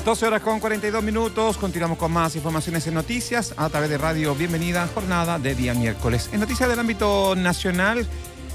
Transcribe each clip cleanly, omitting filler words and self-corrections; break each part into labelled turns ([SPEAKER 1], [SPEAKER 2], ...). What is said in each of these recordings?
[SPEAKER 1] 12 horas con 42 minutos, continuamos con más informaciones en noticias a través de Radio Bienvenida, jornada de día miércoles. En noticias del ámbito nacional,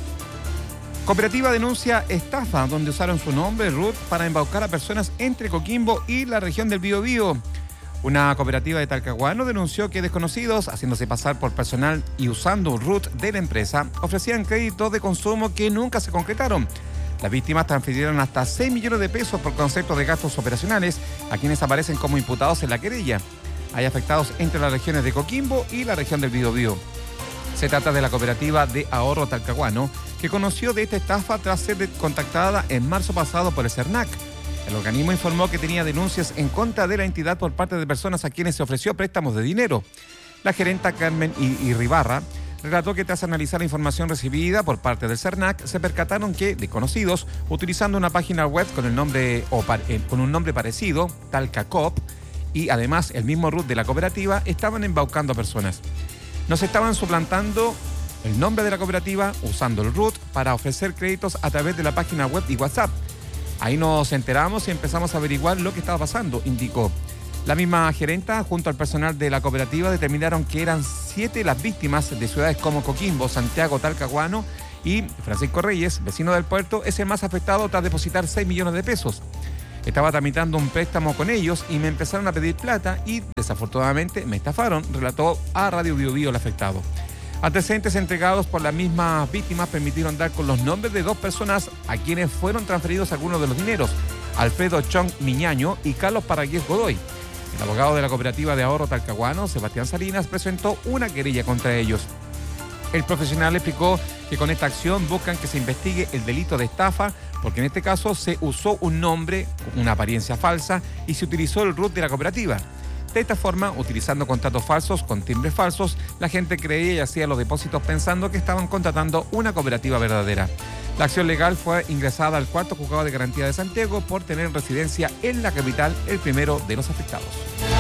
[SPEAKER 1] cooperativa denuncia estafa donde usaron su nombre, RUT, para embaucar a personas entre Coquimbo y la región del Biobío. Una cooperativa de Talcahuano denunció que desconocidos, haciéndose pasar por personal y usando un RUT de la empresa, ofrecían créditos de consumo que nunca se concretaron. Las víctimas transfirieron hasta 6 millones de pesos por concepto de gastos operacionales a quienes aparecen como imputados en la querella. Hay afectados entre las regiones de Coquimbo y la región del Biobío. Se trata de la cooperativa de ahorro Talcahuano, que conoció de esta estafa tras ser contactada en marzo pasado por el CERNAC. El organismo informó que tenía denuncias en contra de la entidad por parte de personas a quienes se ofreció préstamos de dinero. La gerenta Carmen Irribarra relató que tras analizar la información recibida por parte del CERNAC, se percataron que desconocidos, utilizando una página web con un nombre parecido, Talcacop, y además el mismo RUT de la cooperativa, estaban embaucando a personas. Nos estaban suplantando el nombre de la cooperativa usando el RUT para ofrecer créditos a través de la página web y WhatsApp. Ahí nos enteramos y empezamos a averiguar lo que estaba pasando, indicó. La misma gerenta, junto al personal de la cooperativa, determinaron que eran 7 las víctimas de ciudades como Coquimbo, Santiago, Talcahuano y Francisco Reyes, vecino del puerto, es el más afectado tras depositar 6 millones de pesos. Estaba tramitando un préstamo con ellos y me empezaron a pedir plata y desafortunadamente me estafaron, relató a Radio Biobío el afectado. Antecedentes entregados por las mismas víctimas permitieron dar con los nombres de 2 personas a quienes fueron transferidos algunos de los dineros, Alfredo Chong Miñaño y Carlos Paragués Godoy. El abogado de la cooperativa de ahorro Talcahuano, Sebastián Salinas, presentó una querella contra ellos. El profesional explicó que con esta acción buscan que se investigue el delito de estafa, porque en este caso se usó un nombre, una apariencia falsa, y se utilizó el RUT de la cooperativa. De esta forma, utilizando contratos falsos con timbres falsos, la gente creía y hacía los depósitos pensando que estaban contratando una cooperativa verdadera. La acción legal fue ingresada al 4º Juzgado de Garantía de Santiago por tener residencia en la capital el primero de los afectados.